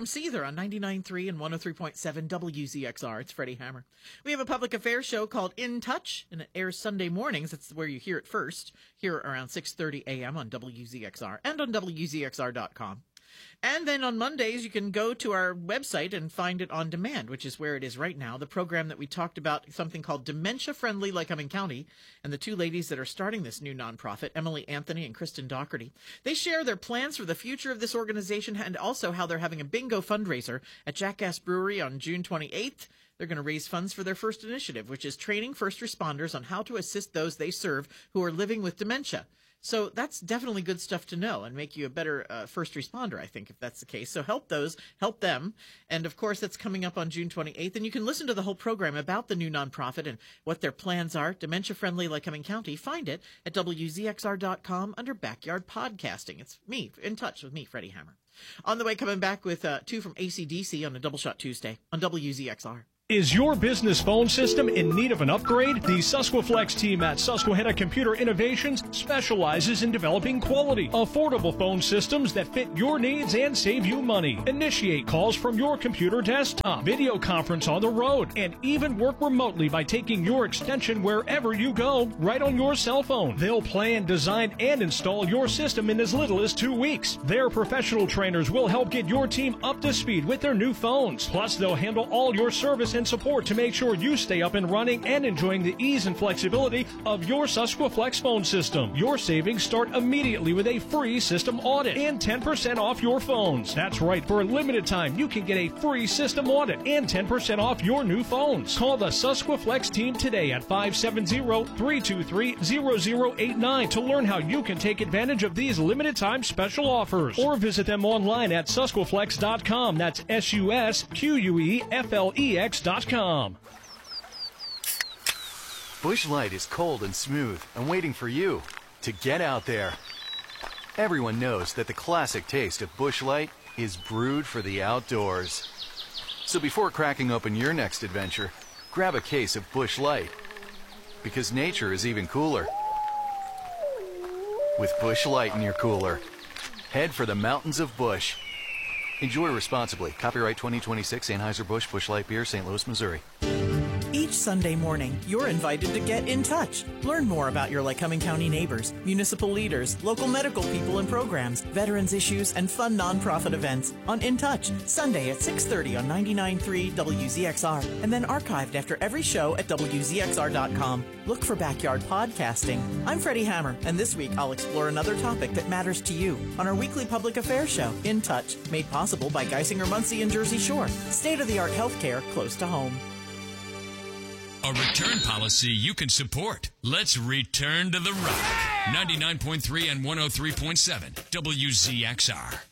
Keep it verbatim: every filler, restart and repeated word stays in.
from Seether on ninety-nine point three and one oh three point seven W Z X R. It's Freddie Hammer. We have a public affairs show called In Touch, and it airs Sunday mornings. That's where you hear it first, here around six thirty a.m. on W Z X R and on W Z X R dot com. And then on Mondays, you can go to our website and find it on demand, which is where it is right now. The program that we talked about, something called Dementia Friendly Lycoming County, and the two ladies that are starting this new nonprofit, Emily Anthony and Kristen Doherty, they share their plans for the future of this organization and also how they're having a bingo fundraiser at Jackass Brewery on June twenty-eighth. They're going to raise funds for their first initiative, which is training first responders on how to assist those they serve who are living with dementia. So that's definitely good stuff to know and make you a better uh, first responder, I think, if that's the case. So help those, help them. And, of course, that's coming up on June twenty-eighth. And you can listen to the whole program about the new nonprofit and what their plans are. Dementia-friendly Lycoming County. Find it at W Z X R dot com under Backyard Podcasting. It's me, In Touch with me, Freddie Hammer. On the way, coming back with uh, two from A C D C on a Double Shot Tuesday on W Z X R. Is your business phone system in need of an upgrade? The Susqueflex team at Susquehanna Computer Innovations specializes in developing quality, affordable phone systems that fit your needs and save you money. Initiate calls from your computer desktop, video conference on the road, and even work remotely by taking your extension wherever you go, right on your cell phone. They'll plan, design, and install your system in as little as two weeks. Their professional trainers will help get your team up to speed with their new phones. Plus, they'll handle all your service and support to make sure you stay up and running and enjoying the ease and flexibility of your Susqueflex phone system. Your savings start immediately with a free system audit and ten percent off your phones. That's right, for a limited time, you can get a free system audit and ten percent off your new phones. Call the Susqueflex team today at five seven zero, three two three, zero zero eight nine to learn how you can take advantage of these limited time special offers. Or visit them online at susqueflex dot com. That's S U S Q U E F L E X dot com. Busch Light is cold and smooth and waiting for you to get out there. Everyone knows that the classic taste of Busch Light is brewed for the outdoors. So before cracking open your next adventure, grab a case of Busch Light. Because nature is even cooler with Busch Light in your cooler. Head for the mountains of Busch. Enjoy responsibly. Copyright twenty twenty-six Anheuser-Busch Busch Light Beer, Saint Louis, Missouri. Each Sunday morning, you're invited to get in touch. Learn more about your Lycoming County neighbors, municipal leaders, local medical people and programs, veterans issues, and fun nonprofit events on In Touch, Sunday at six thirty on ninety-nine point three W Z X R, and then archived after every show at W Z X R dot com. Look for Backyard Podcasting. I'm Freddie Hammer, and this week I'll explore another topic that matters to you on our weekly public affairs show, In Touch, made possible by Geisinger Muncie and Jersey Shore. State-of-the-art healthcare close to home. A return policy you can support. Let's return to the rock. ninety-nine point three and one oh three point seven W Z X R.